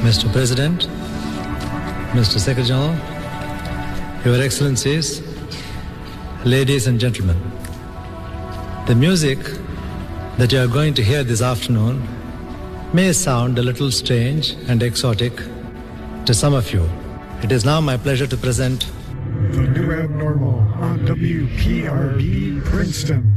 Mr. President, Mr. Secretary General, Your Excellencies, ladies and gentlemen, the music that you are going to hear this afternoon may sound a little strange and exotic to some of you. It is now my pleasure to present The New Abnormal on WPRB Princeton.